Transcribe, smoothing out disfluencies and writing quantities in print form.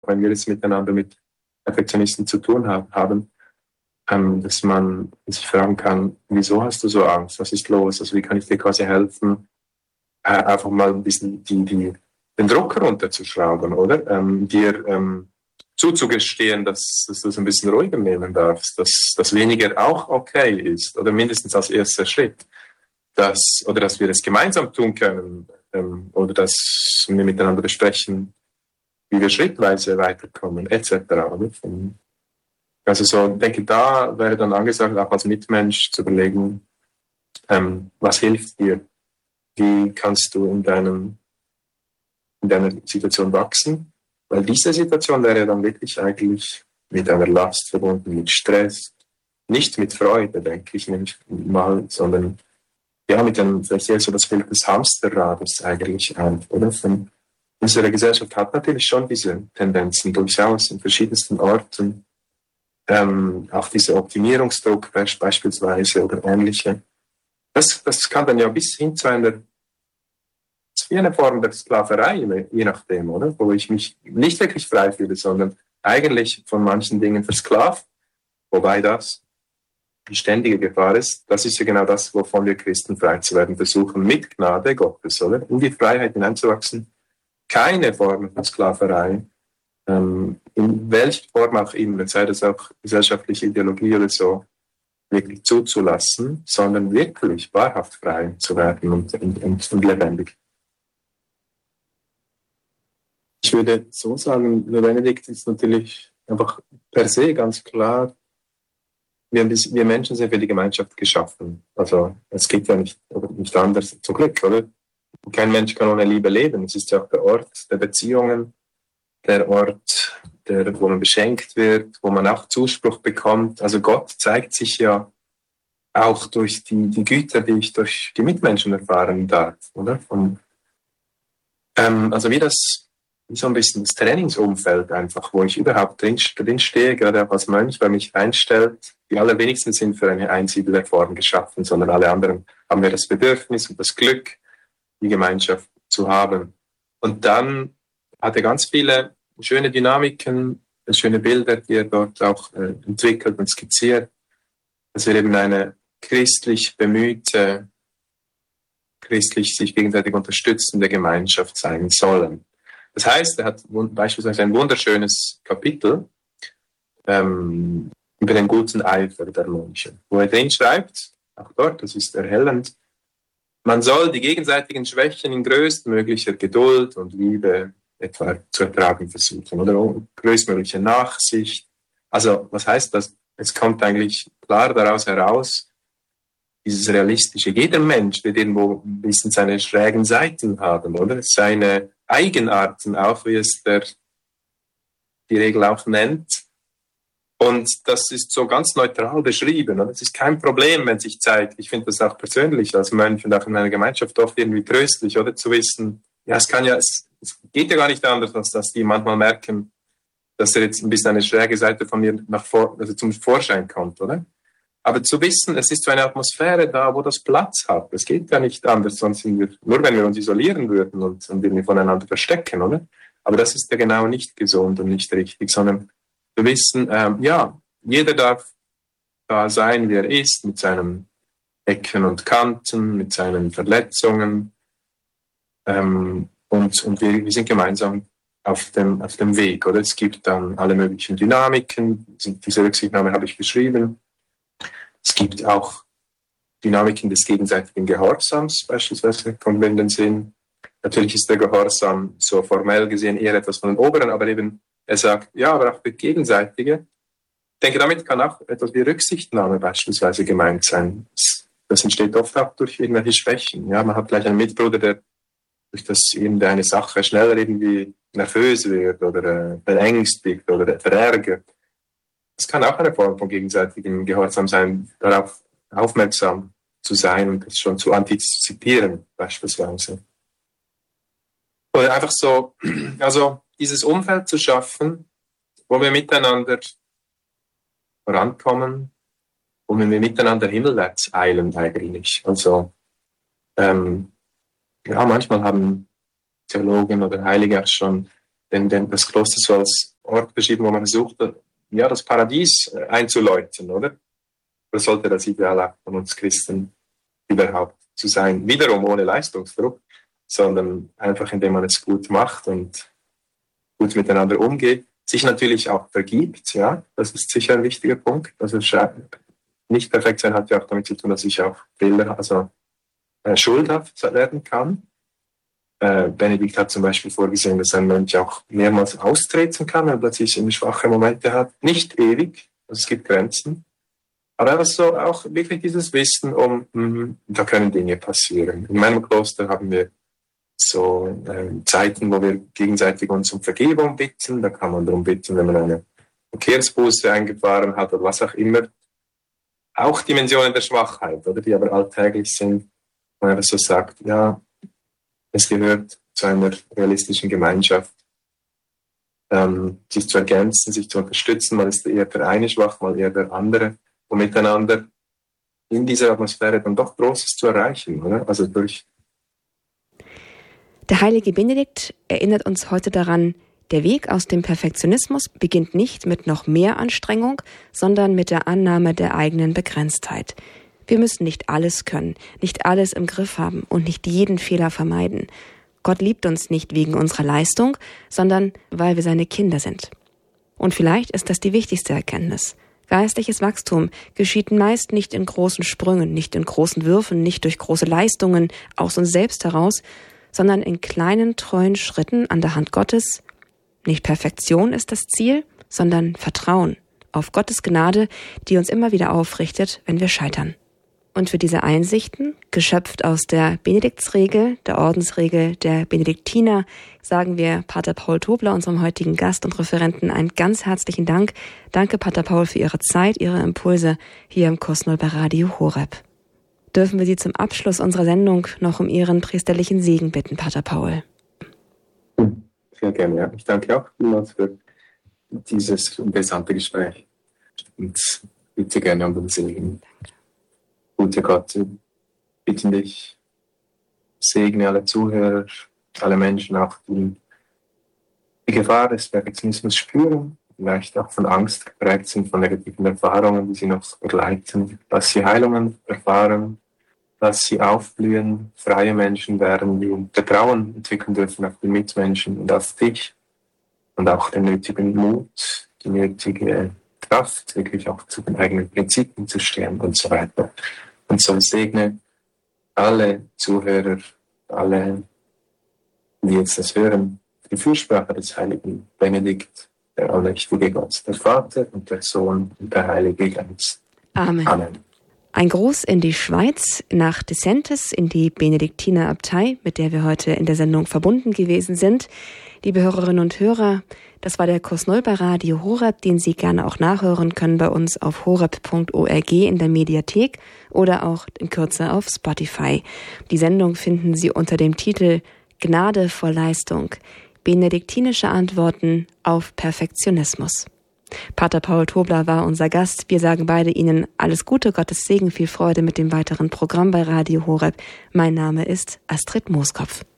wenn wir jetzt miteinander mit Perfektionisten zu tun haben, dass man sich fragen kann, wieso hast du so Angst? Was ist los? Also wie kann ich dir quasi helfen, einfach mal ein bisschen den Druck runterzuschrauben, oder? Dir zuzugestehen, dass du es ein bisschen ruhiger nehmen darfst, dass das weniger auch okay ist, oder mindestens als erster Schritt. Dass wir das gemeinsam tun können, oder dass wir miteinander besprechen, wie wir schrittweise weiterkommen, etc. Oder? Also so, ich denke, da wäre dann angesagt, auch als Mitmensch zu überlegen, was hilft dir? Wie kannst du in deiner Situation wachsen? Weil diese Situation wäre dann wirklich eigentlich mit einer Last verbunden, mit Stress, nicht mit Freude, denke ich nämlich mal, sondern ja, mit einem, vielleicht eher so das Bild des Hamsterrades eigentlich ein, oder? Unsere Gesellschaft hat natürlich schon diese Tendenzen durchaus in verschiedensten Orten, auch dieser Optimierungsdruck beispielsweise oder ähnliche. Das kann dann ja bis hin zu einer Form der Sklaverei, je nachdem, oder? Wo ich mich nicht wirklich frei fühle, sondern eigentlich von manchen Dingen versklavt, wobei das die ständige Gefahr ist. Das ist ja genau das, wovon wir Christen frei zu werden versuchen, mit Gnade Gottes, oder? In die Freiheit hineinzuwachsen. Keine Form von Sklaverei, in welcher Form auch immer, sei das auch gesellschaftliche Ideologie oder so, wirklich zuzulassen, sondern wirklich wahrhaft frei zu werden und lebendig. Ich würde so sagen, Benedikt ist natürlich einfach per se ganz klar, wir Menschen sind für die Gemeinschaft geschaffen. Also es geht ja nicht anders, zum Glück, oder? Kein Mensch kann ohne Liebe leben. Es ist ja auch der Ort der Beziehungen, der Ort, wo man beschenkt wird, wo man auch Zuspruch bekommt. Also Gott zeigt sich ja auch durch die Güter, die ich durch die Mitmenschen erfahren darf, oder? Also wie so ein bisschen das Trainingsumfeld einfach, wo ich überhaupt drin stehe, gerade auch als Mönch, weil mich einstellt. Die allerwenigsten sind für eine Einsiedlerform geschaffen, sondern alle anderen haben ja das Bedürfnis und das Glück, die Gemeinschaft zu haben. Und dann hat er ganz viele schöne Dynamiken, schöne Bilder, die er dort auch entwickelt und skizziert. Dass wir eben eine christlich bemühte, christlich sich gegenseitig unterstützende Gemeinschaft sein sollen. Das heißt, er hat beispielsweise ein wunderschönes Kapitel über den guten Eifer der Mönche, wo er drin schreibt, auch dort, das ist erhellend, man soll die gegenseitigen Schwächen in größtmöglicher Geduld und Liebe etwa zu ertragen versuchen oder größtmögliche Nachsicht. Also was heißt das? Es kommt eigentlich klar daraus heraus, dieses Realistische. Jeder Mensch wird irgendwo ein bisschen seine schrägen Seiten haben, oder? Seine Eigenarten auch, wie es die Regel auch nennt. Und das ist so ganz neutral beschrieben. Und es ist kein Problem, wenn sich zeigt. Ich finde das auch persönlich als Mönch und auch in meiner Gemeinschaft oft irgendwie tröstlich, oder? Zu wissen, ja, es geht ja gar nicht anders, als dass die manchmal merken, dass jetzt ein bisschen eine schräge Seite von mir zum Vorschein kommt, oder? Aber zu wissen, es ist so eine Atmosphäre da, wo das Platz hat. Es geht ja nicht anders, sonst sind wir, nur wenn wir uns isolieren würden und irgendwie voneinander verstecken, oder? Aber das ist ja genau nicht gesund und nicht richtig, sondern zu wissen, ja, jeder darf da sein, wie er ist, mit seinen Ecken und Kanten, mit seinen Verletzungen. Und wir sind gemeinsam auf dem Weg, oder? Es gibt dann alle möglichen Dynamiken. Diese Rücksichtnahme habe ich beschrieben. Es gibt auch Dynamiken des gegenseitigen Gehorsams, beispielsweise, kommen wir in den Sinn. Natürlich ist der Gehorsam so formell gesehen eher etwas von den Oberen, aber eben, er sagt, ja, aber auch der gegenseitige. Ich denke, damit kann auch etwas wie Rücksichtnahme beispielsweise gemeint sein. Das entsteht oft auch durch irgendwelche Schwächen. Ja, man hat gleich einen Mitbruder, der durch das irgendeine Sache schneller irgendwie nervös wird oder verängstigt oder verärgert. Es kann auch eine Form von gegenseitigem Gehorsam sein, darauf aufmerksam zu sein und das schon zu antizipieren, beispielsweise. Oder einfach so, also dieses Umfeld zu schaffen, wo wir miteinander vorankommen, wo wir miteinander himmelwärts eilen eigentlich. Also, ja, manchmal haben Theologen oder Heilige auch schon das Kloster so als Ort beschrieben, wo man versucht, ja, das Paradies einzuläuten, oder? Das sollte das Ideal auch von uns Christen überhaupt zu sein. Wiederum ohne Leistungsdruck, sondern einfach, indem man es gut macht und gut miteinander umgeht. Sich natürlich auch vergibt, ja, das ist sicher ein wichtiger Punkt. Also nicht perfekt sein hat ja auch damit zu tun, dass ich auch Fehler, also schuldhaft werden kann. Benedikt hat zum Beispiel vorgesehen, dass ein Mönch auch mehrmals austreten kann, wenn er plötzlich schwache Momente hat. Nicht ewig, also es gibt Grenzen. Aber einfach so auch wirklich dieses Wissen da können Dinge passieren. In meinem Kloster haben wir so Zeiten, wo wir gegenseitig uns um Vergebung bitten. Da kann man darum bitten, wenn man eine Verkehrsbuße eingefahren hat oder was auch immer. Auch Dimensionen der Schwachheit, oder, die aber alltäglich sind. Man einfach so sagt, ja, es gehört zu einer realistischen Gemeinschaft, sich zu ergänzen, sich zu unterstützen. Mal ist eher der eine schwach, mal eher der andere. Und miteinander in dieser Atmosphäre dann doch Großes zu erreichen, oder? Also durch. Der heilige Benedikt erinnert uns heute daran, der Weg aus dem Perfektionismus beginnt nicht mit noch mehr Anstrengung, sondern mit der Annahme der eigenen Begrenztheit. Wir müssen nicht alles können, nicht alles im Griff haben und nicht jeden Fehler vermeiden. Gott liebt uns nicht wegen unserer Leistung, sondern weil wir seine Kinder sind. Und vielleicht ist das die wichtigste Erkenntnis. Geistliches Wachstum geschieht meist nicht in großen Sprüngen, nicht in großen Würfen, nicht durch große Leistungen aus uns selbst heraus, sondern in kleinen, treuen Schritten an der Hand Gottes. Nicht Perfektion ist das Ziel, sondern Vertrauen auf Gottes Gnade, die uns immer wieder aufrichtet, wenn wir scheitern. Und für diese Einsichten, geschöpft aus der Benediktsregel, der Ordensregel der Benediktiner, sagen wir Pater Paul Tobler, unserem heutigen Gast und Referenten, einen ganz herzlichen Dank. Danke, Pater Paul, für Ihre Zeit, Ihre Impulse hier im Kurs Null bei Radio Horeb. Dürfen wir Sie zum Abschluss unserer Sendung noch um Ihren priesterlichen Segen bitten, Pater Paul? Sehr gerne, ja. Ich danke auch vielmals für dieses interessante Gespräch und bitte gerne um den Segen. Guter Gott, wir bitten dich, segne alle Zuhörer, alle Menschen, auch die Gefahr des Perfektionismus spüren, vielleicht auch von Angst geprägt sind, von negativen Erfahrungen, die sie noch begleiten, dass sie Heilungen erfahren, dass sie aufblühen, freie Menschen werden, die Vertrauen entwickeln dürfen auf die Mitmenschen und auf dich und auch den nötigen Mut, die nötige Kraft, wirklich auch zu den eigenen Prinzipien zu stehen und so weiter. Und so segne alle Zuhörer, alle, die jetzt das hören, die Fürsprache des heiligen Benedikt, der allmächtige Gott, der Vater und der Sohn und der Heilige Geist. Amen. Amen. Ein Gruß in die Schweiz, nach Dessentes, in die Benediktinerabtei, mit der wir heute in der Sendung verbunden gewesen sind. Liebe Hörerinnen und Hörer, das war der Kurs Null bei Radio Horeb, den Sie gerne auch nachhören können bei uns auf horeb.org in der Mediathek oder auch in Kürze auf Spotify. Die Sendung finden Sie unter dem Titel Gnade vor Leistung. Benediktinische Antworten auf Perfektionismus. Pater Paul Tobler war unser Gast. Wir sagen beide Ihnen alles Gute, Gottes Segen, viel Freude mit dem weiteren Programm bei Radio Horeb. Mein Name ist Astrid Mooskopf.